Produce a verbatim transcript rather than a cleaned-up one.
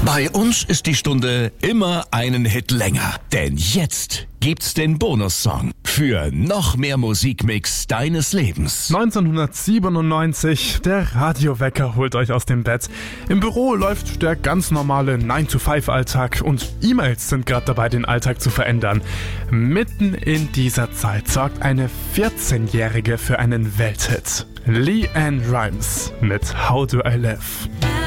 Bei uns ist die Stunde immer einen Hit länger, denn jetzt gibt's den Bonussong für noch mehr Musikmix deines Lebens. neunzehnhundertsiebenundneunzig, der Radiowecker holt euch aus dem Bett. Im Büro läuft der ganz normale nine to five Alltag und E-Mails sind gerade dabei, den Alltag zu verändern. Mitten in dieser Zeit sorgt eine vierzehnjährige für einen Welthit. LeAnn Rimes mit How Do I Live.